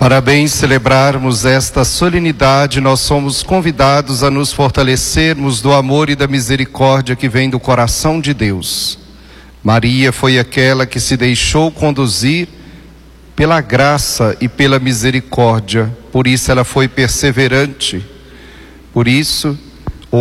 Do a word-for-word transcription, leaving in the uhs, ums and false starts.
Para bem celebrarmos esta solenidade, nós somos convidados a nos fortalecermos do amor e da misericórdia que vem do coração de Deus. Maria foi aquela que se deixou conduzir pela graça e pela misericórdia, por isso ela foi perseverante. Por isso,